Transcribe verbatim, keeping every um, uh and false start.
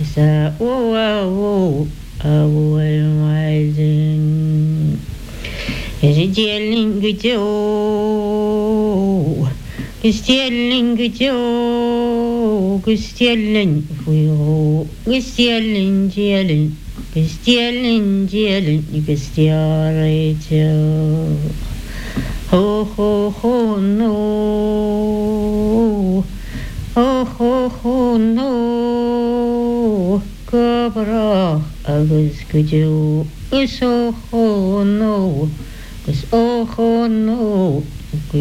sa o o awal maizin Rijeling jo Gistieling jo Gistieling fuyo Gistieling jelin Gistieling jelin Gistiare jo Ho ho ho no Ho ho ho no Kabra agus gujo Is ho ho no Is oh ho no